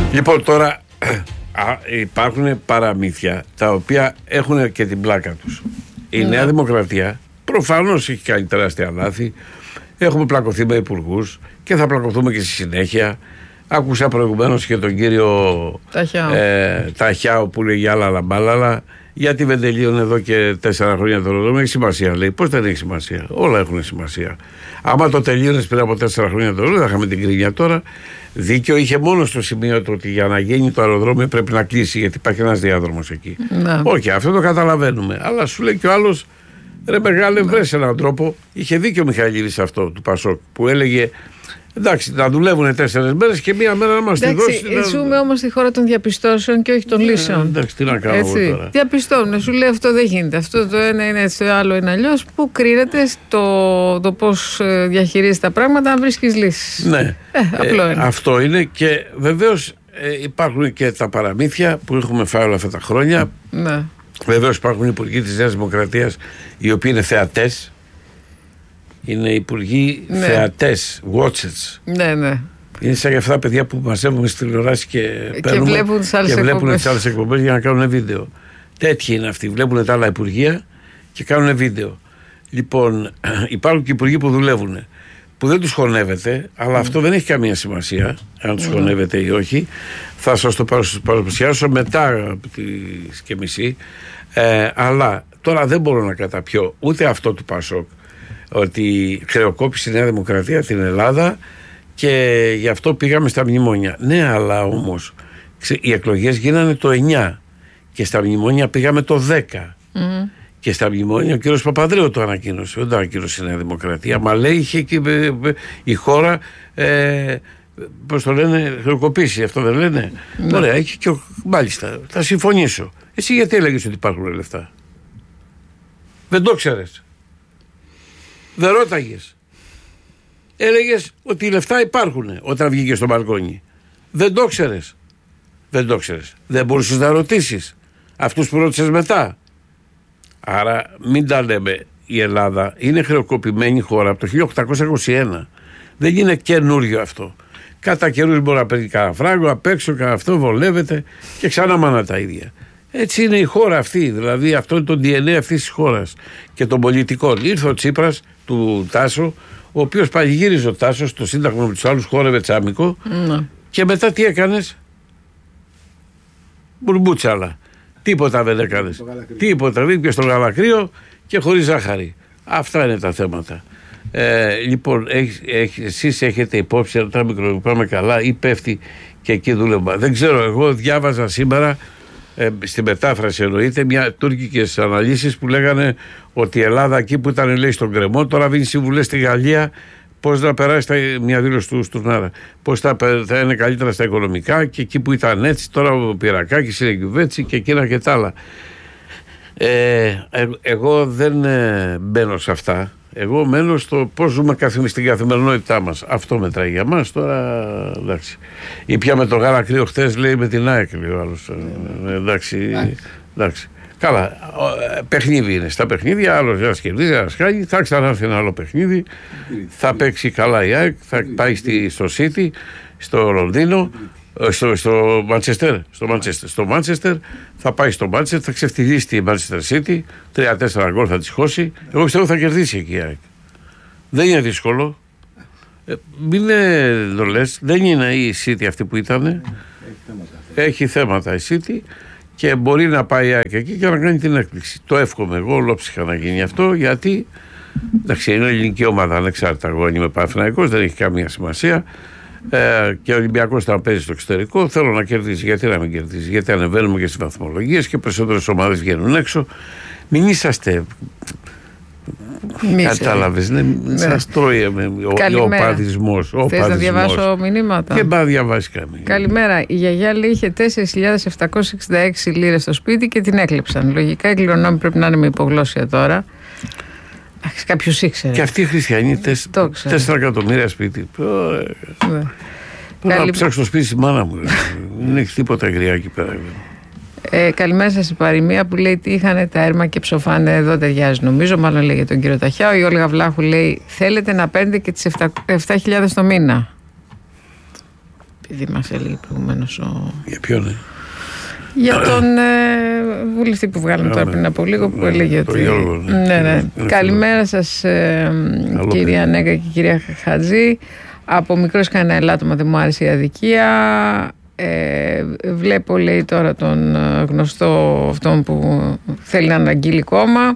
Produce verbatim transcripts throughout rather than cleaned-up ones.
Λοιπόν, τώρα α, υπάρχουν παραμύθια τα οποία έχουν και την πλάκα τους. Η Νέα Δημοκρατία προφανώς έχει κάνει τεράστια λάθη. Έχουμε πλακωθεί με υπουργούς και θα πλακωθούμε και στη συνέχεια. Άκουσα προηγουμένως και τον κύριο Ταχιάου, ε, Ταχιάου που λέει για άλλα λαμπάλαλα. Γιατί δεν τελείωνε εδώ και τέσσερα χρόνια το αεροδρόμιο? Έχει σημασία, λέει. Πώς δεν έχει σημασία? Όλα έχουν σημασία. Άμα το τελείωνε πριν από τέσσερα χρόνια το αεροδρόμιο, θα είχαμε την κρίνια τώρα. Δίκιο είχε μόνο στο σημείο του ότι για να γίνει το αεροδρόμιο πρέπει να κλείσει, γιατί υπάρχει ένας διάδρομος εκεί. Όχι, okay, αυτό το καταλαβαίνουμε. Αλλά σου λέει και ο άλλος, ρε μεγάλε, βρες έναν τρόπο. Είχε δίκιο ο Μιχαηλίδης αυτό του Πασόκ που έλεγε. Εντάξει, να δουλεύουν τέσσερις μέρες και μία μέρα να μας τη δώσει. Εντάξει, ζούμε όμως στη χώρα των διαπιστώσεων και όχι των λύσεων. Ε, εντάξει, τι να κάνω εγώ τώρα. Διαπιστώνουν, σου λέει αυτό δεν γίνεται. Αυτό το ένα είναι έτσι, το άλλο είναι αλλιώς. Πού κρίνεται στο το πώς διαχειρίζεις τα πράγματα, αν βρίσκεις λύσεις. Ναι, ε, απλό είναι. Ε, αυτό είναι και βεβαίως ε, υπάρχουν και τα παραμύθια που έχουμε φάει όλα αυτά τα χρόνια. Ναι. Βεβαίως υπάρχουν υπουργοί της Νέας Δημοκρατίας οι οποίοι είναι θεατές. Είναι υπουργοί ναι. θεατές, watchers. Ναι, ναι. Είναι σαν αυτά τα παιδιά που μαζεύουμε στη τηλεόραση και, και βλέπουν τις άλλες εκπομπές. άλλες εκπομπές για να κάνουν βίντεο. Τέτοιοι είναι αυτοί. Βλέπουν τα άλλα υπουργεία και κάνουν βίντεο. Λοιπόν, υπάρχουν και υπουργοί που δουλεύουν, που δεν τους χωνεύεται, αλλά mm. αυτό δεν έχει καμία σημασία, αν τους mm. χωνεύεται ή όχι. Θα σας το παρουσιάσω μετά από τις και μισή. Ε, αλλά τώρα δεν μπορώ να καταπιώ ούτε αυτό του Πασόκ, ότι χρεοκόπησε η Νέα Δημοκρατία την Ελλάδα και γι' αυτό πήγαμε στα μνημόνια. Ναι, αλλά όμως οι εκλογές γίνανε το εννιά και στα μνημόνια πήγαμε το δέκα. Mm. Και στα μνημόνια ο κύριος Παπανδρέου το ανακοίνωσε. Δεν το ανακοίνωσε η Νέα Δημοκρατία. Μα λέει είχε και η χώρα, ε, πώς το λένε, χρεοκοπήσει. Αυτό δεν λένε? Mm. Ωραία, έχει και ο, μάλιστα, θα συμφωνήσω. Εσύ γιατί έλεγες ότι υπάρχουν λεφτά? Δεν το ξέρεις? Δεν ρώταγες? Έλεγες ότι οι λεφτά υπάρχουν όταν βγήκε στο μπαλκόνι. Δεν το ξέρεις? Δεν το ξέρεις. Δεν μπορούσες να ρωτήσεις αυτούς που ρώτησες μετά? Άρα μην τα λέμε. Η Ελλάδα είναι χρεοκοπημένη χώρα από το χίλια οκτακόσια είκοσι ένα. Δεν είναι καινούριο αυτό. Κατά καιρούς μπορεί να παίρνει κανένα φράγκο απ' έξω, κανένα αυτό βολεύεται και ξανά μάνα τα ίδια. Έτσι είναι η χώρα αυτή. Δηλαδή αυτό είναι το ντι εν έι αυτής της χώρας και των πολιτικών. Ήρθε ο Τσίπρας του Τάσο, ο οποίος πανηγύριζε ο Τάσος στο Σύνταγμα με τους άλλους, χόρευε τσάμικο. Mm. Και μετά τι έκανες? Μπουρμπούτσαλα. Τίποτα δεν έκανες. Τίποτα. Βγήκε στο γαλακρίο και χωρίς ζάχαρη. Αυτά είναι τα θέματα. Ε, λοιπόν, έχ, έχ, εσείς έχετε υπόψη αν τα μικροπάμε καλά ή πέφτει και εκεί δούλευμα? Δεν ξέρω. Εγώ διάβαζα σήμερα, ε, στη μετάφραση εννοείται, μια τουρκικές αναλύσεις που λέγανε ότι η Ελλάδα εκεί που ήταν, λέει, στον κρεμό, τώρα δίνει συμβουλές στη Γαλλία πώς να περάσει τα, μια δήλωση του Στουρνάρα, πώς θα, θα είναι καλύτερα στα οικονομικά, και εκεί που ήταν έτσι τώρα ο Πυρακάκης είναι κυβέρνηση και εκείνα και τα άλλα. Ε, ε, εγώ δεν ε, μπαίνω σε αυτά. Εγώ μένω στο πώς ζούμε στην καθημερινότητά μας. Αυτό μετράει για μας τώρα. Εντάξει. Ή πια με το γάλα κρύο χθες, λέει, με την ΑΕΚ, λέει ο άλλος. Ε, εντάξει, εντάξει. Καλά, παιχνίδι είναι. Στα παιχνίδια, άλλος ένας κερδίζει, ένας χάνει. Θα ξανάρθει ένα άλλο παιχνίδι. Θα παίξει καλά η ΑΕΚ, θα πάει στη, στο City, στο Λονδίνο, στο, στο Manchester, στο Manchester. Στο Manchester, θα πάει στο Manchester, θα ξεφτυλίσει τη Manchester City, τρία τέσσερα γκολ θα τη χώσει. Εγώ πιστεύω θα κερδίσει εκεί η ΑΕΚ. Δεν είναι δύσκολο. Ε, μην το λες, δεν είναι η City αυτή που ήταν. Έχει θέματα, Έχει θέματα η City. Και μπορεί να πάει η ΑΕΚ εκεί και να κάνει την έκπληξη. Το εύχομαι εγώ ολόψυχα να γίνει αυτό, γιατί εντάξει, είναι ελληνική ομάδα ανεξάρτητα. Εγώ είμαι Παναθηναϊκός, δεν έχει καμία σημασία. Ε, και ο Ολυμπιακός θα παίζει στο εξωτερικό. Θέλω να κερδίσει. Γιατί να μην κερδίσει? Γιατί ανεβαίνουμε και στις βαθμολογίες και περισσότερες ομάδες βγαίνουν έξω. Μην είσαστε. Κατάλαβες, ναι, ναι. Σας τρώει ο, ο παδισμός. Θες να διαβάσω μηνύματα? Και μπα διαβάσει καμία. Καλημέρα. Η γιαγιά, λέει, είχε τέσσερις χιλιάδες επτακόσιες εξήντα έξι λίρες στο σπίτι και την έκλεψαν. Λογικά η κληρονόμη πρέπει να είναι με υπογλώσσια τώρα. Κάποιος ήξερε. Και αυτοί οι χριστιανοί, τέσσερα εκατομμύρια σπίτι. Ναι. Πρέπει να ψάξω το σπίτι στη μάνα μου. Δεν έχει τίποτα γριά εκεί πέρα. Ε, καλημέρα σας, η παροιμία που λέει τι είχαν τα έρμα και ψοφάνε, εδώ ταιριάζει νομίζω, μάλλον λέει για τον κύριο Ταχιάου. Η Όλγα Βλάχου λέει θέλετε να παίρνετε και τις επτά χιλιάδες το μήνα. επειδή μας έλεγε προηγουμένως ο... Για ποιον, ναι. Για τον ε, βουλευτή που βγάλαμε τώρα πριν από λίγο, που έλεγε ότι... Ναι, ναι. Καλημέρα σας, ε, κυρία Νέκα και κυρία Χατζή. Από μικρός κανένα ελάττωμα, δεν μου άρεσε η αδικία. Ε, βλέπω, λέει, τώρα τον γνωστό αυτόν που θέλει να αναγγείλει κόμμα.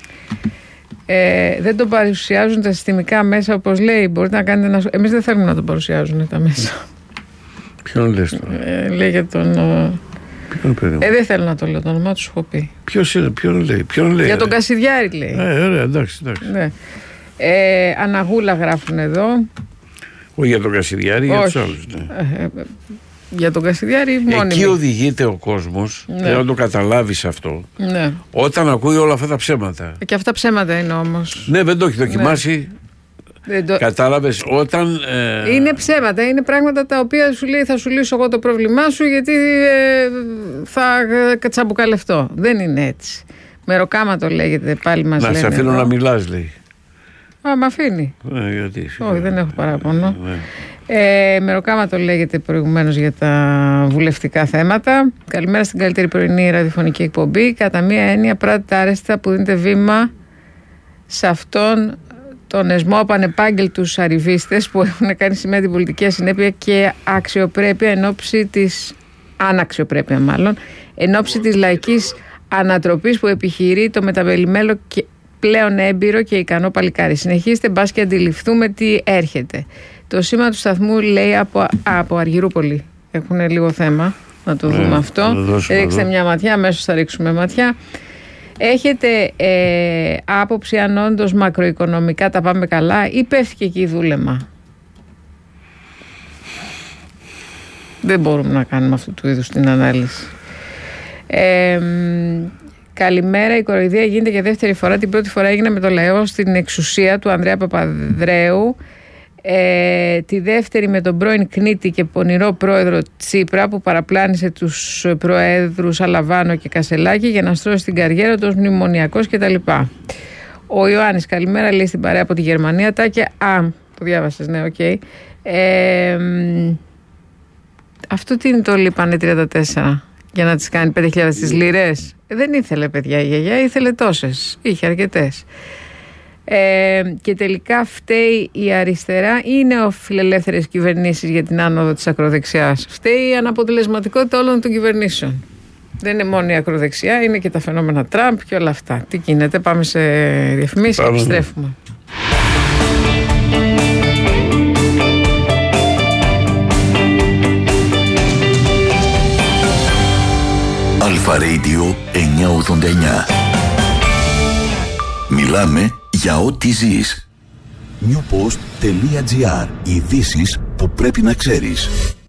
Ε, δεν τον παρουσιάζουν τα συστημικά μέσα, όπως λέει. Μπορείτε να κάνετε ένα... Εμείς δεν θέλουμε να τον παρουσιάζουν τα μέσα. Ποιον λες τώρα? Ε, λέει για τον... Ποιον ε, δεν θέλω να το λέω, το όνομά του σου έχω πει. Ποιος είναι, ποιον λέει, ποιον λέει? Για τον Κασιδιάρη, λέει. Ε, ωραία, εντάξει, εντάξει. Ναι. Ε, Αναγούλα γράφουν εδώ. Όχι για τον Κασιδιάρη, για τους άλλους. Ναι. Ε, ε, για τον Κασιδιάρη μόνιμη. Εκεί οδηγείται ο κόσμος, ναι. Θέλω να το καταλάβεις αυτό, ναι. Όταν ακούει όλα αυτά τα ψέματα. Και αυτά ψέματα είναι όμως. Ναι, δεν το έχει δοκιμάσει. Ναι. Το... Κατάλαβες, όταν... Ε... Είναι ψέματα, είναι πράγματα τα οποία σου λέει θα σου λύσω εγώ το πρόβλημά σου γιατί ε, θα κατσαμπουκαλευτώ. Δεν είναι έτσι. Μεροκάμα το λέγεται, πάλι μας λένε. Να σε αφήνω εδώ να μιλάς, λέει. Α, μ' αφήνει. Ε, γιατί, όχι, δεν έχω παράπονο. Ναι. Ε, Μεροκάμα το λέγεται προηγουμένως για τα βουλευτικά θέματα. Καλημέρα στην καλύτερη πρωινή ραδιοφωνική εκπομπή. Κατά μία έννοια, πράτη άρεστα που δίνετε βήμα σε αυτόν τον εσμό από ανεπάγγελτους αριβίστες που έχουν κάνει σημαία την πολιτική ασυνέπεια και αξιοπρέπεια εν ώψη της, αναξιοπρέπεια μάλλον, εν ώψη της λαϊκής ανατροπής που επιχειρεί το μεταβελημένο και πλέον έμπειρο και ικανό παλικάρι. Συνεχίστε, μπας και αντιληφθούμε τι έρχεται. Το σήμα του σταθμού λέει από, από Αργυρούπολη. Έχουν λίγο θέμα να το δούμε, ναι, αυτό. Ρίξτε μια ματιά, αμέσως θα ρίξουμε ματιά. Έχετε ε, άποψη αν όντως μακροοικονομικά τα πάμε καλά ή πέφτει και εκεί δούλεμα? Δεν μπορούμε να κάνουμε αυτού του είδους την ανάλυση. Ε, καλημέρα, η κοροϊδία γίνεται για δεύτερη φορά. Την πρώτη φορά έγινε με το λαό στην εξουσία του Ανδρέα Παπανδρέου. Ε, τη δεύτερη με τον πρώην κνήτη και πονηρό πρόεδρο Τσίπρα που παραπλάνησε τους προέδρους Αλαβάνο και Κασελάκη για να στρώσει την καριέρα του ως μνημονιακός κτλ. Ο Ιωάννης, καλημέρα, λέει στην παρέα από τη Γερμανία. Τάκια, α, το διάβασες, ναι, οκ. Okay. Ε, αυτό τι είναι το λείπανε τριάντα τέσσερα για να τις κάνει πέντε χιλιάδες τις λίρες? Ε, δεν ήθελε, παιδιά, η γιαγιά, ήθελε τόσες, είχε αρκετές. Ε, και τελικά φταίει η αριστερά ή οι νεοφιλελεύθερες κυβερνήσεις για την άνοδο της ακροδεξιάς? Φταίει η αναποτελεσματικότητα όλων των κυβερνήσεων. Δεν είναι μόνο η ακροδεξιά, είναι και τα φαινόμενα Τραμπ και όλα αυτά. Τι γίνεται, πάμε σε διαφημίσεις και επιστρέφουμε. Αλφα Radio εννιακόσια ογδόντα εννιά. Μιλάμε για ό,τι ζεις. newpost.gr. Ειδήσεις που πρέπει να ξέρεις.